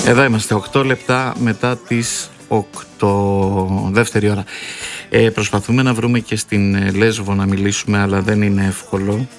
Εδώ είμαστε 8 λεπτά μετά τις 8, δεύτερη ώρα. Προσπαθούμε να βρούμε και στην Λέσβο να μιλήσουμε, αλλά δεν είναι εύκολο.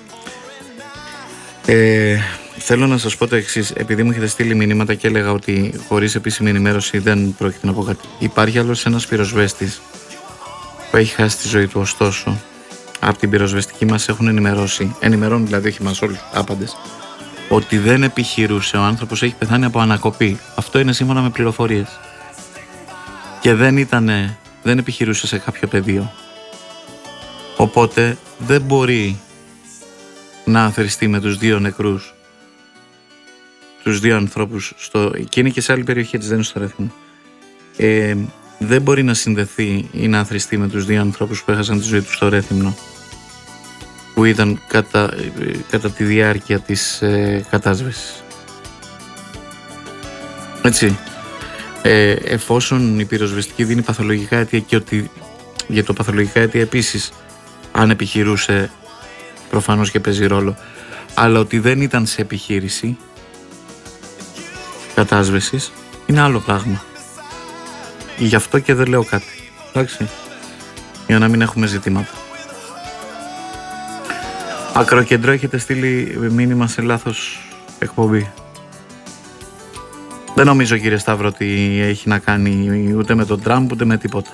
Θέλω να σας πω το εξής. Επειδή μου έχετε στείλει μηνύματα και έλεγα ότι χωρίς επίσημη ενημέρωση δεν πρόκειται να πω κάτι. Υπάρχει άλλος ένας πυροσβέστης που έχει χάσει τη ζωή του, ωστόσο από την πυροσβεστική μας έχουν ενημερώνουν δηλαδή, όχι μας όλους άπαντες, ότι δεν επιχειρούσε, ο άνθρωπος έχει πεθάνει από ανακοπή. Αυτό είναι σύμφωνα με πληροφορίες. Και δεν επιχειρούσε σε κάποιο πεδίο. Οπότε δεν μπορεί να αθρηστεί με τους δύο νεκρούς, τους δύο ανθρώπους, και είναι και σε άλλη περιοχή της, δεν είναι στο Ρέθυμνο. Δεν μπορεί να συνδεθεί ή να αθρηστεί με τους δύο ανθρώπους που έχασαν τη ζωή τους στο Ρέθυμνο, που ήταν κατά τη διάρκεια της κατάσβεσης. Έτσι. Εφόσον η πυροσβεστική δίνει παθολογικά αίτια και ότι για το παθολογικά αίτια επίσης αν επιχειρούσε προφανώς και παίζει ρόλο, αλλά ότι δεν ήταν σε επιχείρηση κατάσβεσης είναι άλλο πράγμα. Γι' αυτό και δεν λέω κάτι, εντάξει, για να μην έχουμε ζητήματα. Ακροκεντρό, έχετε στείλει μήνυμα σε λάθος εκπομπή. Δεν νομίζω, κύριε Σταύρο, ότι έχει να κάνει ούτε με τον Τραμπ ούτε με τίποτα.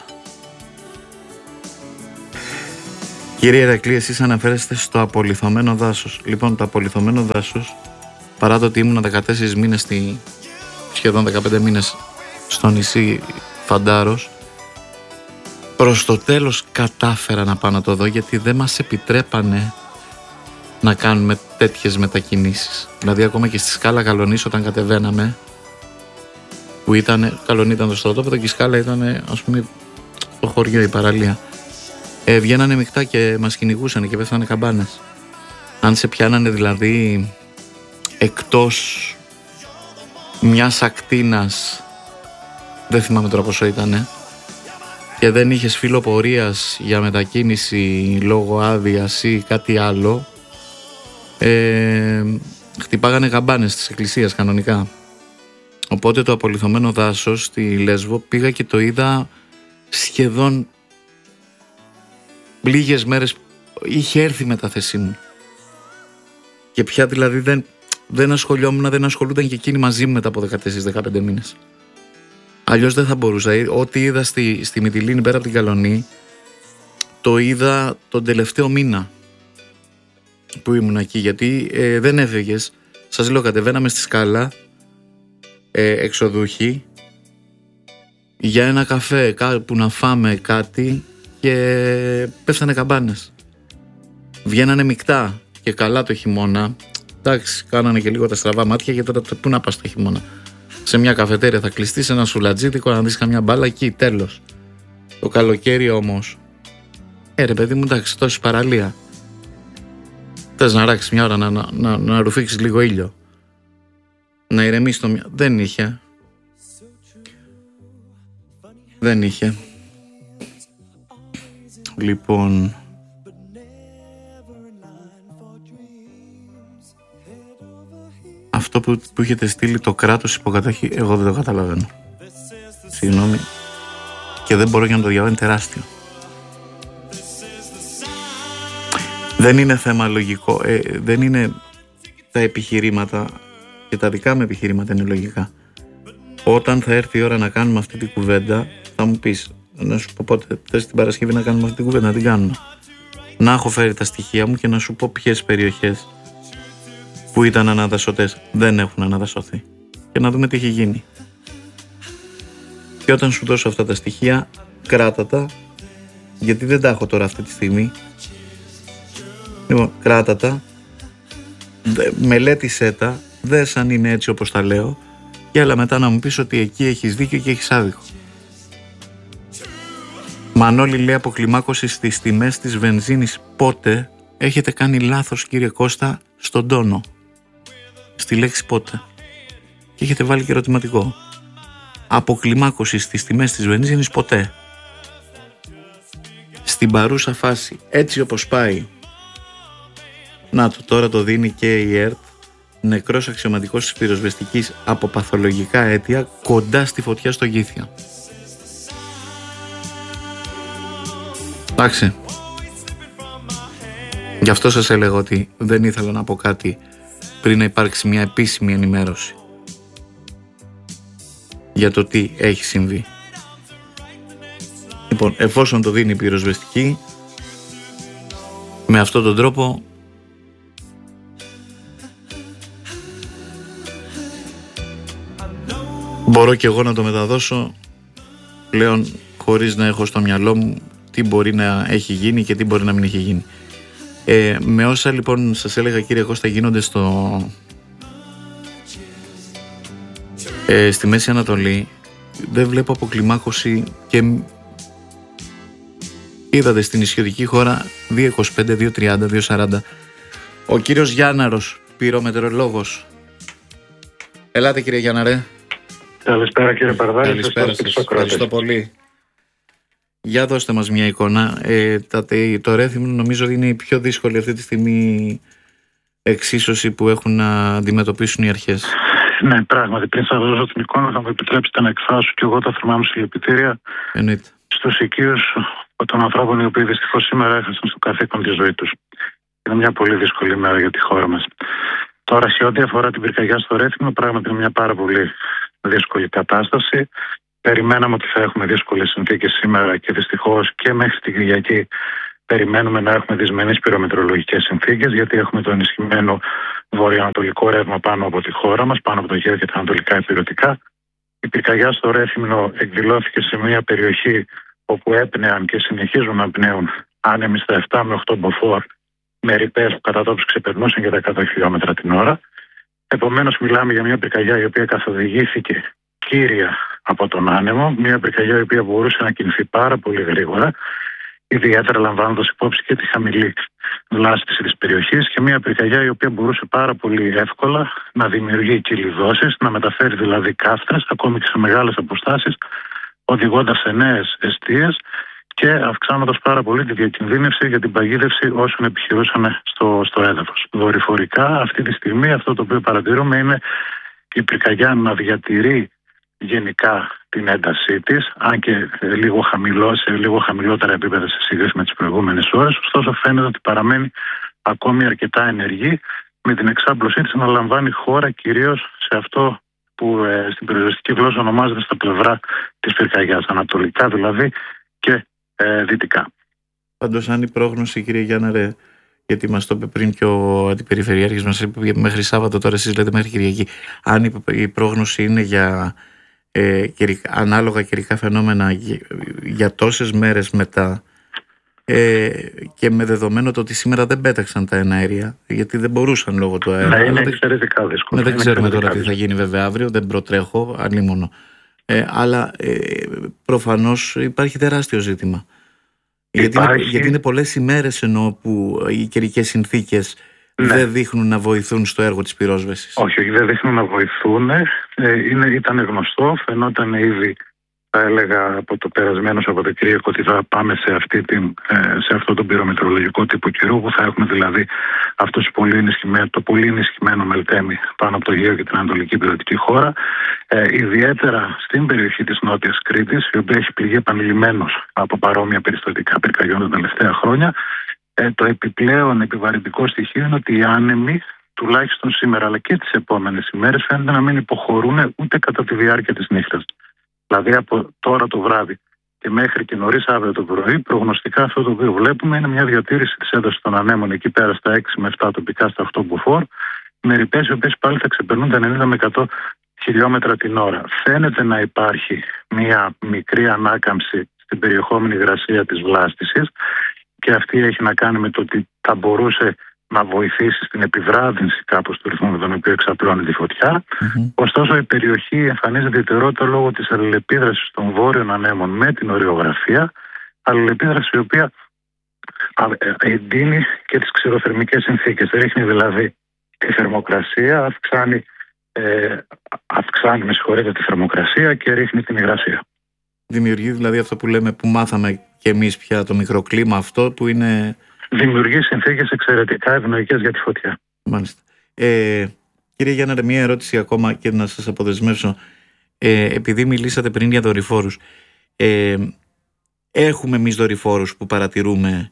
Κύριε Ηρακλή, εσείς αναφέρεστε στο απολιθωμένο δάσος. Λοιπόν, το απολιθωμένο δάσος, παρά το ότι ήμουν 14 μήνες, σχεδόν 15 μήνες στο νησί Φαντάρος, προς το τέλος κατάφερα να πάω να το δω, γιατί δεν μας επιτρέπανε να κάνουμε τέτοιες μετακινήσεις. Δηλαδή ακόμα και στη σκάλα Καλονής όταν κατεβαίναμε, που Καλονή ήταν το στρατόπεδο και η σκάλα ήταν, ας πούμε, το χωριό, η παραλία. Βγαίνανε μεικτά και μας κυνηγούσαν και πέφτανε καμπάνες. Αν σε πιάνανε δηλαδή εκτός μιας ακτίνας, δεν θυμάμαι τώρα πόσο ήτανε, και δεν είχες φύλλο πορείας για μετακίνηση λόγω άδειας ή κάτι άλλο, χτυπάγανε καμπάνες της εκκλησίας κανονικά. Οπότε το απολιθωμένο δάσος στη Λέσβο πήγα και το είδα σχεδόν λίγες μέρες, είχε έρθει η μετάθεσή μου. Και πια δηλαδή δεν ασχολούνταν και εκείνοι μαζί μου μετά από 14-15 μήνες. Αλλιώς δεν θα μπορούσα. Ό,τι είδα στη Μυτιλήνη πέρα από την Καλονή, το είδα τον τελευταίο μήνα που ήμουν εκεί, γιατί δεν έφευγες. Σας λέω, κατεβαίναμε στη σκάλα, εξοδούχοι, για ένα καφέ, κάπου να φάμε κάτι, και πέφτανε καμπάνες. Βγαίνανε μεικτά και καλά το χειμώνα. Εντάξει, κάνανε και λίγο τα στραβά μάτια, γιατί τώρα πού να πας το χειμώνα. Σε μια καφετέρια θα κλειστείς, ένα σουλατζίτικο, να δεις καμιά μπάλα εκεί, τέλος. Το καλοκαίρι όμως, ρε παιδί μου, εντάξει, τόση παραλία. Θες να ράξεις μια ώρα να ρουφήξεις λίγο ήλιο, να ηρεμήσεις το μυαλό. Δεν είχε. Λοιπόν, αυτό που έχετε στείλει, το κράτος υποκατοχή, εγώ δεν το καταλαβαίνω. Συγγνώμη. Και δεν μπορώ και να το διαβαίνω, τεράστιο. Δεν είναι θέμα λογικό. Δεν είναι τα επιχειρήματα, και τα δικά μου επιχειρήματα είναι λογικά. Όταν θα έρθει η ώρα να κάνουμε αυτή την κουβέντα, θα μου πεις, να σου πω πότε θες την Παρασκευή να κάνουμε αυτή την κουβέντα, να την κάνουμε. Να έχω φέρει τα στοιχεία μου και να σου πω ποιες περιοχές που ήταν αναδασωτές δεν έχουν αναδασωθεί, και να δούμε τι έχει γίνει. Και όταν σου δώσω αυτά τα στοιχεία, κράτα τα, γιατί δεν τα έχω τώρα αυτή τη στιγμή. Λοιπόν, κράτα τα, μελέτησέ τα, δες αν είναι έτσι όπως τα λέω, και άλλα μετά να μου πεις ότι εκεί έχεις δίκιο και έχεις άδικο. Μανώλη λέει, αποκλιμάκωση στις τιμές της βενζίνης πότε? Έχετε κάνει λάθος, κύριε Κώστα, στον τόνο, στη λέξη πότε, και έχετε βάλει και ερωτηματικό. Αποκλιμάκωση στις τιμές της βενζίνης ποτέ. Στην παρούσα φάση, έτσι όπως πάει, να το τώρα το δίνει και η ΕΡΤ, νεκρός αξιωματικός της πυροσβεστικής από παθολογικά αίτια κοντά στη φωτιά στο Γήθια. Εντάξει. Γι' αυτό σας έλεγα ότι δεν ήθελα να πω κάτι πριν να υπάρξει μια επίσημη ενημέρωση για το τι έχει συμβεί. Λοιπόν, εφόσον το δίνει η πυροσβεστική, με αυτόν τον τρόπο μπορώ και εγώ να το μεταδώσω πλέον χωρίς να έχω στο μυαλό μου τι μπορεί να έχει γίνει και τι μπορεί να μην έχει γίνει. Με όσα λοιπόν σας έλεγα, κύριε Κώστα, γίνονται στη Μέση Ανατολή, δεν βλέπω αποκλιμάκωση και είδατε στην ισιωτική χώρα 2.25, 2.30, 2.40. Ο κύριος Γιάνναρος, πυρομετεωρολόγος. Ελάτε κύριε Γιάνναρε. Καλησπέρα κύριε Παρδάλη. Καλησπέρα σας. Ευχαριστώ πολύ. Για δώστε μας μια εικόνα. Το Ρέθυμνο νομίζω είναι η πιο δύσκολη αυτή τη στιγμή εξίσωση που έχουν να αντιμετωπίσουν οι αρχές. Ναι, πράγματι. Πριν σας δώσω την εικόνα, θα μου επιτρέψετε να εκφράσω και εγώ τα θερμά μου συλληπιτήρια στους οικείους των ανθρώπων οι οποίοι δυστυχώς σήμερα έχασαν στο καθήκον τη ζωή τους. Είναι μια πολύ δύσκολη μέρα για τη χώρα μας. Τώρα, σε ό,τι αφορά την πυρκαγιά στο Ρέθυμνο, πράγματι είναι μια πάρα πολύ δύσκολη κατάσταση. Περιμέναμε ότι θα έχουμε δύσκολες συνθήκες σήμερα και δυστυχώς και μέχρι την Κυριακή περιμένουμε να έχουμε δυσμενείς πυρομετρολογικές συνθήκες, γιατί έχουμε το ενισχυμένο βορειοανατολικό ρεύμα πάνω από τη χώρα μας, πάνω από το Αιγαίο και τα ανατολικά ηπειρωτικά. Η πυρκαγιά στο Ρέθυμνο εκδηλώθηκε σε μια περιοχή όπου έπνεαν και συνεχίζουν να πνέουν άνεμοι στα 7 με 8 μποφόρ, με ρηπές που κατά τόπους ξεπερνούσαν και τα 100 χιλιόμετρα την ώρα. Επομένως, μιλάμε για μια πυρκαγιά η οποία καθοδηγήθηκε κύρια από τον άνεμο, μια πυρκαγιά η οποία μπορούσε να κινηθεί πάρα πολύ γρήγορα, ιδιαίτερα λαμβάνοντας υπόψη και τη χαμηλή βλάστηση της περιοχής, και μια πυρκαγιά η οποία μπορούσε πάρα πολύ εύκολα να δημιουργεί κυλιδώσεις, να μεταφέρει δηλαδή καύτρες ακόμη και σε μεγάλες αποστάσεις, οδηγώντας σε νέες εστίες και αυξάνοντας πάρα πολύ τη διακινδύνευση για την παγίδευση όσων επιχειρούσαν στο έδαφος. Δορυφορικά, αυτή τη στιγμή αυτό το οποίο παρατηρούμε είναι η πυρκαγιά να διατηρεί γενικά την έντασή της, αν και σε λίγο χαμηλότερα επίπεδα σε σύγκριση με τις προηγούμενες ώρες. Ωστόσο, φαίνεται ότι παραμένει ακόμη αρκετά ενεργή, με την εξάπλωσή της να λαμβάνει χώρα κυρίως σε αυτό που στην πυροσβεστική γλώσσα ονομάζεται στα πλευρά της πυρκαγιάς, ανατολικά δηλαδή και δυτικά. Πάντως, αν η πρόγνωση, κύριε Γιάνναρε, γιατί μας το είπε πριν και ο αντιπεριφερειάρχης, μας είπε μέχρι Σάββατο, τώρα εσείς λέτε μέχρι Κυριακή, αν η πρόγνωση είναι για ανάλογα καιρικά φαινόμενα για τόσες μέρες μετά, και με δεδομένο το ότι σήμερα δεν πέταξαν τα εναέρια, γιατί δεν μπορούσαν λόγω του αέρα. Είναι εξαιρετικά δύσκολο. Δεν ξέρουμε τώρα τι θα γίνει βέβαια αύριο, δεν προτρέχω, αλλήμωνο. Αλλά προφανώς υπάρχει τεράστιο ζήτημα. Γιατί είναι πολλές ημέρες που οι καιρικές συνθήκες δεν δείχνουν να βοηθούν στο έργο της πυρόσβεσης. Όχι, δεν δείχνουν να βοηθούν. Ήταν γνωστό, φαινόταν ήδη, θα έλεγα, από το περασμένο Σαββατοκύριακο ότι θα πάμε σε αυτό το πυρομετρολογικό τύπο καιρού, που θα έχουμε δηλαδή το πολύ ενισχυμένο μελτέμι πάνω από το Αιγαίο και την Ανατολική Ηπειρωτική χώρα. Ιδιαίτερα στην περιοχή της Νότιας Κρήτης, η οποία έχει πληγεί επανειλημμένως από παρόμοια περιστατικά πυρκαγιών τα τελευταία χρόνια. Το επιπλέον επιβαρυντικό στοιχείο είναι ότι οι άνεμοι, τουλάχιστον σήμερα αλλά και τις επόμενες ημέρες, φαίνεται να μην υποχωρούν ούτε κατά τη διάρκεια της νύχτας. Δηλαδή, από τώρα το βράδυ και μέχρι και νωρίς αύριο το πρωί, προγνωστικά αυτό το οποίο βλέπουμε είναι μια διατήρηση της έντασης των ανέμων εκεί πέρα στα 6 με 7, τοπικά στα 8 μποφόρ, με ρηπές οι οποίες πάλι θα ξεπερνούν τα 90 με 100 χιλιόμετρα την ώρα. Φαίνεται να υπάρχει μια μικρή ανάκαμψη στην περιεχόμενη υγρασία της βλάστησης, και αυτή έχει να κάνει με το ότι θα μπορούσε να βοηθήσει στην επιβράδυνση κάπως του ρυθμού με τον οποίο εξαπλώνει τη φωτιά. Ωστόσο, η περιοχή εμφανίζει ιδιαιτερότητα λόγω της αλληλεπίδρασης των βόρειων ανέμων με την ορειογραφία, αλληλεπίδραση η οποία εντείνει και τις ξηροθερμικές συνθήκες. Ρίχνει δηλαδή τη θερμοκρασία, αυξάνει τη θερμοκρασία και ρίχνει την υγρασία. Δημιουργεί δηλαδή αυτό που λέμε, που μάθαμε και εμείς πια, το μικροκλίμα αυτό που είναι... Δημιουργεί συνθήκες εξαιρετικά ευνοϊκές για τη φωτιά. Μάλιστα. Κύριε Γιάνναρε, μία ερώτηση ακόμα και να σας αποδεσμεύσω. Επειδή μιλήσατε πριν για δορυφόρους, έχουμε εμείς δορυφόρους που παρατηρούμε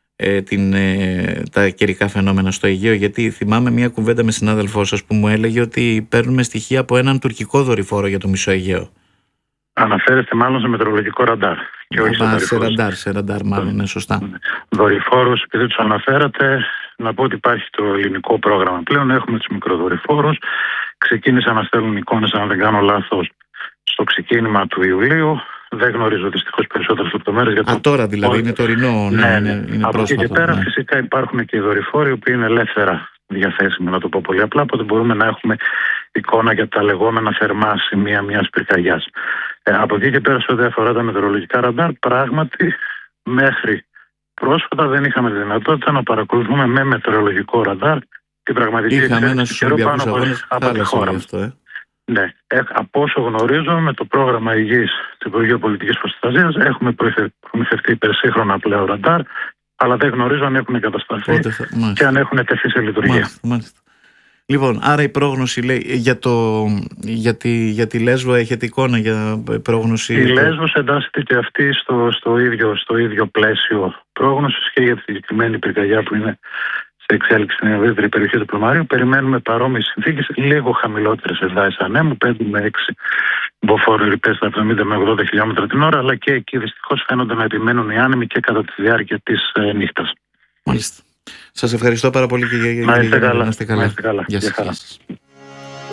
τα καιρικά φαινόμενα στο Αιγαίο? Γιατί θυμάμαι μια κουβέντα με συνάδελφό σας που μου έλεγε ότι παίρνουμε στοιχεία από έναν τουρκικό δορυφόρο για το Μισό Αιγαίο. Αναφέρεστε μάλλον σε μετεωρολογικό ραντάρ και όχι σε ραντάρ μάλλον, ναι, σωστά. Δορυφόρους, επειδή τους αναφέρατε, να πω ότι υπάρχει το ελληνικό πρόγραμμα πλέον. Έχουμε τους μικροδορυφόρους. Ξεκίνησαν να στέλνουν εικόνες, αν δεν κάνω λάθος, στο ξεκίνημα του Ιουλίου. Δεν γνωρίζω δυστυχώς περισσότερες λεπτομέρειες. Τώρα δηλαδή, είναι τωρινό. Ναι. Είναι από εκεί και πέρα, ναι. Φυσικά υπάρχουν και οι δορυφόροι που είναι ελεύθερα διαθέσιμοι, να το πω πολύ απλά. Οπότε μπορούμε να έχουμε εικόνα για τα λεγόμενα θερμά σημεία μιας πυρκαγιάς. Από εκεί και πέρα, σε ό,τι αφορά τα μετεωρολογικά ραντάρ, πράγματι μέχρι πρόσφατα δεν είχαμε τη δυνατότητα να παρακολουθούμε με μετεωρολογικό ραντάρ την πραγματική εξέλιξη του καιρού πάνω από τη χώρα μας. Ναι, από όσο γνωρίζω, με το πρόγραμμα υγιής του Υπουργείου Πολιτικής Προστασίας έχουμε προμηθευτεί υπερσύγχρονα πλέον ραντάρ, αλλά δεν γνωρίζω αν έχουν εγκατασταθεί και αν έχουν τεθεί σε λειτουργία. Μάλιστα. Λοιπόν, άρα η πρόγνωση λέει για τη Λέσβο, έχετε εικόνα για πρόγνωση? Η Λέσβος εντάσσεται και αυτή στο ίδιο πλαίσιο πρόγνωσης και για τη συγκεκριμένη πυρκαγιά που είναι σε εξέλιξη στην ευρύτερη περιοχή του Πλωμαρίου. Περιμένουμε παρόμοιες συνθήκες, λίγο χαμηλότερες εντάσεις ανέμου, 5 με 6 μποφόρ ρηπές στα 70 με 80 χιλιόμετρα την ώρα, αλλά και εκεί δυστυχώς φαίνονται να επιμένουν οι άνεμοι και κατά τη διάρκεια της νύχτας. Μάλιστα. Σας ευχαριστώ πάρα πολύ και για να είστε καλά. Γεια σας.